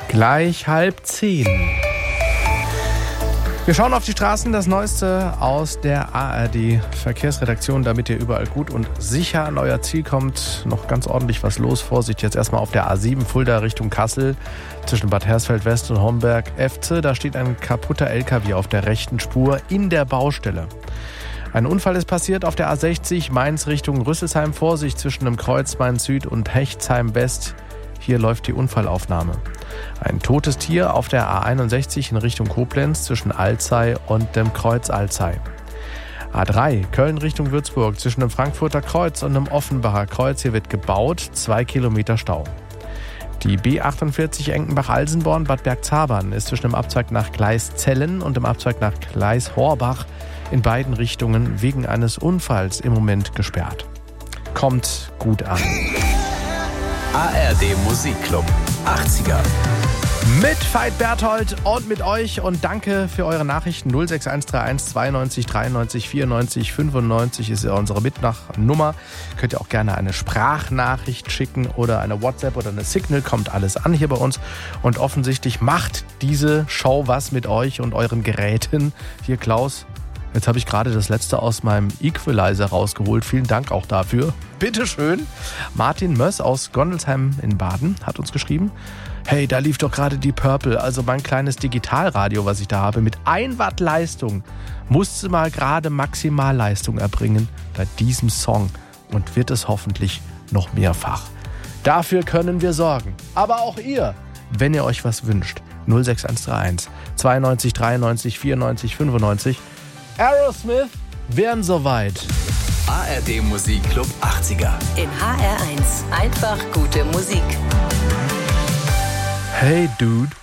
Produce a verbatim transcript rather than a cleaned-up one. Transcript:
Gleich halb zehn. Wir schauen auf die Straßen, das Neueste aus der A R D-Verkehrsredaktion, damit ihr überall gut und sicher an euer Ziel kommt. Noch ganz ordentlich was los. Vorsicht, jetzt erstmal auf der A sieben Fulda Richtung Kassel zwischen Bad Hersfeld West und Homberg-Efze. Da steht ein kaputter L K W auf der rechten Spur in der Baustelle. Ein Unfall ist passiert auf der A sechzig Mainz Richtung Rüsselsheim. Vorsicht zwischen dem Kreuz Mainz Süd und Hechtsheim West. Hier läuft die Unfallaufnahme. Ein totes Tier auf der A einundsechzig in Richtung Koblenz zwischen Alzey und dem Kreuz Alzey. A drei Köln Richtung Würzburg zwischen dem Frankfurter Kreuz und dem Offenbacher Kreuz. Hier wird gebaut, zwei Kilometer Stau. Die B achtundvierzig Enkenbach-Alsenborn Bad Bergzabern ist zwischen dem Abzweig nach Gleiszellen und dem Abzweig nach Gleis-Horbach in beiden Richtungen wegen eines Unfalls im Moment gesperrt. Kommt gut an. A R D Musikclub achtziger. Mit Veit Berthold und mit euch und danke für eure Nachrichten. null sechs eins drei eins zweiundneunzig dreiundneunzig vierundneunzig fünfundneunzig ist ja unsere Mitnachnummer. Könnt ihr auch gerne eine Sprachnachricht schicken oder eine WhatsApp oder eine Signal. Kommt alles an hier bei uns. Und offensichtlich macht diese Show was mit euch und euren Geräten. Hier Klaus. Jetzt habe ich gerade das letzte aus meinem Equalizer rausgeholt. Vielen Dank auch dafür. Bitteschön. Martin Möss aus Gondelsheim in Baden hat uns geschrieben: Hey, da lief doch gerade die Purple, also mein kleines Digitalradio, was ich da habe, mit ein Watt Leistung. Musste mal gerade Maximalleistung erbringen bei diesem Song und wird es hoffentlich noch mehrfach. Dafür können wir sorgen. Aber auch ihr, wenn ihr euch was wünscht. null sechs eins drei eins zweiundneunzig dreiundneunzig vierundneunzig fünfundneunzig. Aerosmith wären soweit. A R D Musikclub achtziger. In H R eins. Einfach gute Musik. Hey Dude.